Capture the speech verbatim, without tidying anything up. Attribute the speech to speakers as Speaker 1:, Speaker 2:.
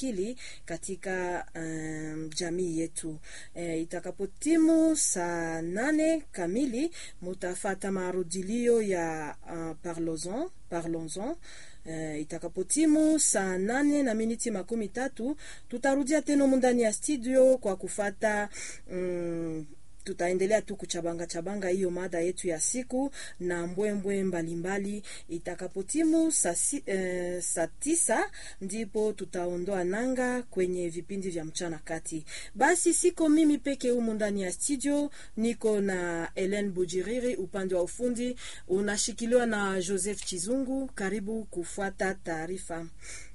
Speaker 1: akili katika um, jamii yetu. E, itakapotimu saa nane kamili mutafata marudilio ya uh, Parlons-en, Parlons-en. Uh, itakapotimu saa nane na miniti makumi tatu tutarudia tena mundani ya studio kwa kufata um, tutaendelea tu kuchabanga chabanga hiyo mada yetu ya siku na mbwembwe mbalimbali. Itakapotimu saa si, eh, saa tisa ndipo tutaondoa nanga kwenye vipindi vya mchana kati. Basi siko mimi peke humu ndani ya studio, niko na Helen Bujiriri, upande wa ufundi unashikiliwa na Joseph Chizungu. Karibu kufuata taarifa.